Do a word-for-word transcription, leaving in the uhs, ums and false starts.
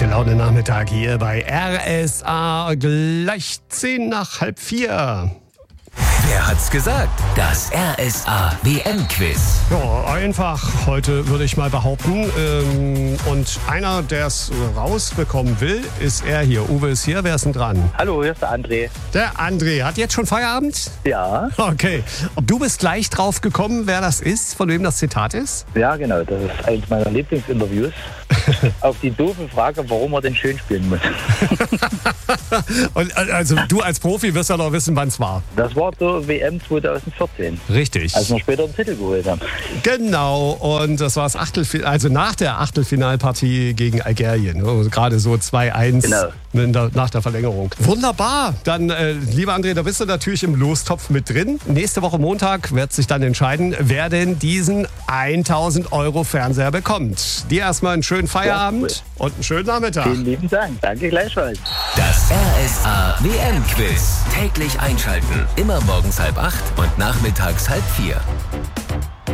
Gute Laune Nachmittag hier bei R S A, gleich zehn nach halb vier. Wer hat's gesagt? Das R S A W M-Quiz. Ja, einfach heute würde ich mal behaupten. Ähm, und einer, der es rausbekommen will, ist er hier. Uwe ist hier, wer ist denn dran? Hallo, hier ist der André. Der André, hat jetzt schon Feierabend? Ja. Okay. Du bist gleich drauf gekommen, wer das ist, von wem das Zitat ist? Ja, genau, das ist eines meiner Lieblingsinterviews. Auf die doofe Frage, warum er denn schön spielen muss. Und also du als Profi wirst ja noch wissen, wann es war. Das war zur W M zwanzig vierzehn. Richtig. Als wir später einen Titel geholt haben. Genau, und das war das Achtelfinale, also nach der Achtelfinalpartie gegen Algerien. Also gerade so zwei eins Genau. in der, nach der Verlängerung. Wunderbar. Dann, äh, lieber André, da bist du natürlich im Lostopf mit drin. Nächste Woche Montag wird sich dann entscheiden, wer denn diesen tausend Euro Fernseher bekommt. Dir erstmal einen schönen Feierabend Ja, und einen schönen Nachmittag. Vielen lieben Dank. Danke gleichfalls. Das R S A W M-Quiz. Täglich einschalten. Immer morgens halb acht und nachmittags halb vier.